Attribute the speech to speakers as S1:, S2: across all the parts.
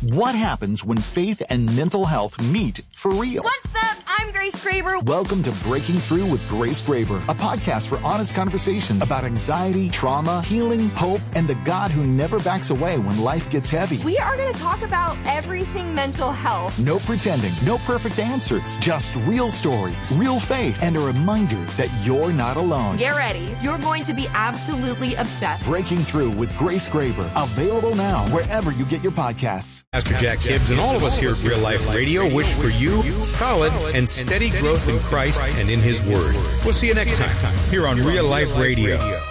S1: What happens when faith and mental health meet for real?
S2: What's up? I'm Grace Graber.
S1: Welcome to Breaking Through with Grace Graber, a podcast for honest conversations about anxiety, trauma, healing, hope, and the God who never backs away when life gets heavy.
S2: We are going to talk about everything mental health.
S1: No pretending, no perfect answers, just real stories, real faith, and a reminder that you're not alone.
S2: Get ready. You're going to be absolutely obsessed.
S1: Breaking Through with Grace Graber, available now wherever you get your podcasts.
S3: Pastor Jack Hibbs and all of us here at Real Life Radio wish for you solid and steady growth in Christ and in His Word. We'll see you next time here on Real Life Radio.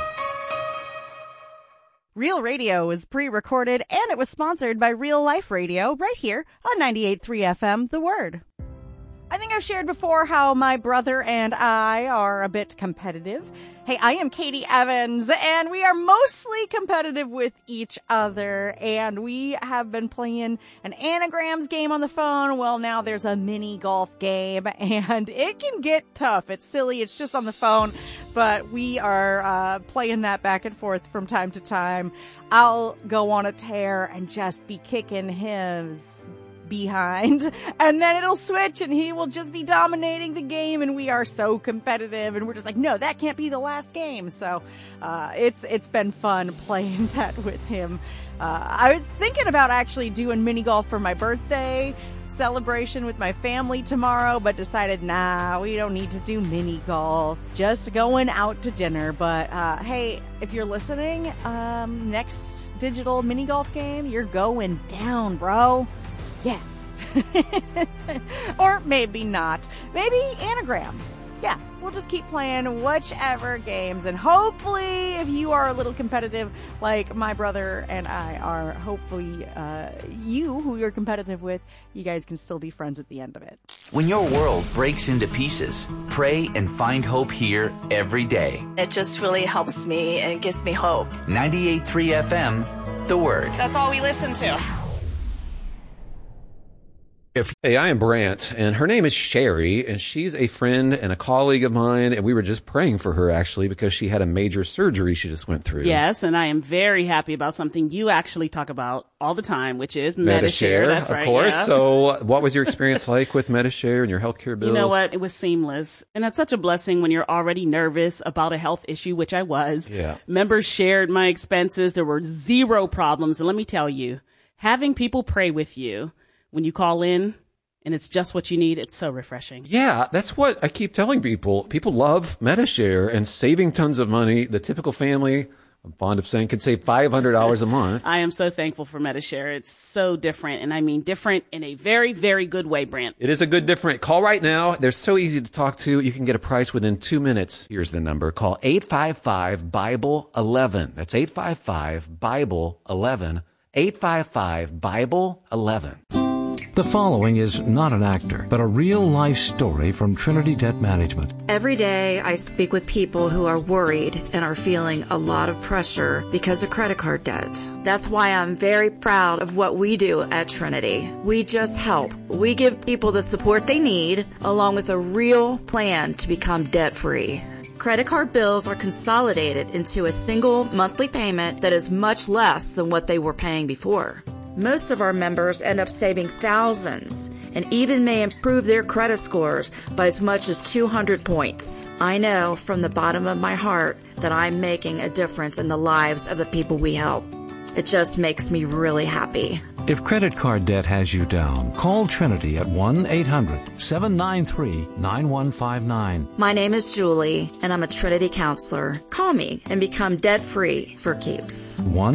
S4: Real Radio was pre-recorded and it was sponsored by Real Life Radio right here on 98.3 FM, The Word. I think I've shared before how my brother and I are a bit competitive. Hey, I am Katie Evans, and we are mostly competitive with each other, and we have been playing an anagrams game on the phone. Well, now there's a mini golf game, and it can get tough. It's silly. It's just on the phone, but we are playing that back and forth from time to time. I'll go on a tear and just be kicking his behind, and then it'll switch and he will just be dominating the game, and we are so competitive, and we're just like, no, that can't be the last game. So it's been fun playing that with him. I was thinking about actually doing mini golf for my birthday celebration with my family tomorrow, but decided, nah, we don't need to do mini golf, just going out to dinner. But hey, if you're listening, next digital mini golf game, you're going down, bro. Yeah. Or maybe not. Maybe anagrams. Yeah, we'll just keep playing whichever games, and hopefully if you are a little competitive like my brother and I are, hopefully you who you're competitive with, you guys can still be friends at the end of it.
S5: When your world breaks into pieces, pray and find hope here every day.
S6: It just really helps me and it gives me hope.
S5: 98.3 FM, The Word.
S6: That's all we listen to.
S3: Hey, I am Brant, and her name is Sherry, and she's a friend and a colleague of mine, and we were just praying for her, actually, because she had a major surgery she just went through.
S7: Yes, and I am very happy about something you actually talk about all the time, which is Medi-Share. That's right,
S3: of course.
S7: Yeah.
S3: So what was your experience like with Medi-Share and your healthcare bills?
S7: You know what? It was seamless, and that's such a blessing when you're already nervous about a health issue, which I was.
S3: Yeah.
S7: Members shared my expenses. There were zero problems, and let me tell you, having people pray with you when you call in, and it's just what you need, it's so refreshing.
S3: Yeah, that's what I keep telling people. People love Medi-Share and saving tons of money. The typical family, I'm fond of saying, could save $500 a month.
S7: I am so thankful for Medi-Share. It's so different, and I mean different in a very, very good way, Brant.
S3: It is a good different. Call right now. They're so easy to talk to. You can get a price within 2 minutes. Here's the number. Call 855-BIBLE-11. That's 855-BIBLE-11. 855-BIBLE-11.
S8: The following is not an actor, but a real-life story from Trinity Debt Management.
S9: Every day I speak with people who are worried and are feeling a lot of pressure because of credit card debt. That's why I'm very proud of what we do at Trinity. We just help. We give people the support they need, along with a real plan to become debt-free. Credit card bills are consolidated into a single monthly payment that is much less than what they were paying before. Most of our members end up saving thousands and even may improve their credit scores by as much as 200 points. I know from the bottom of my heart that I'm making a difference in the lives of the people we help. It just makes me really happy.
S8: If credit card debt has you down, call Trinity at 1-800-793-9159.
S9: My name is Julie, and I'm a Trinity counselor. Call me and become debt-free for keeps.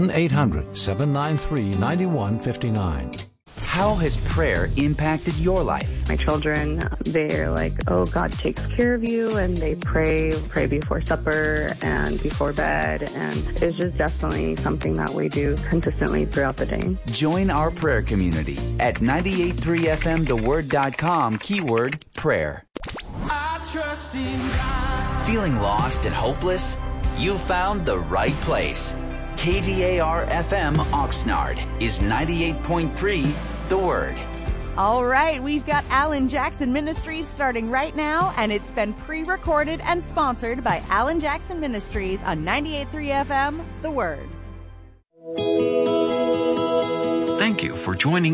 S8: 1-800-793-9159.
S5: How has prayer impacted your life?
S10: My children, they're like, oh, God takes care of you, and they pray before supper and before bed, and it's just definitely something that we do consistently throughout the day.
S5: Join our prayer community at 98.3fmtheword.com, keyword prayer. I trust in God. Feeling lost and hopeless? You found the right place. KDAR-FM Oxnard is 98.3 The Word.
S4: All right, we've got Alan Jackson Ministries starting right now, and it's been pre-recorded and sponsored by Alan Jackson Ministries on 98.3 FM, The Word.
S11: Thank you for joining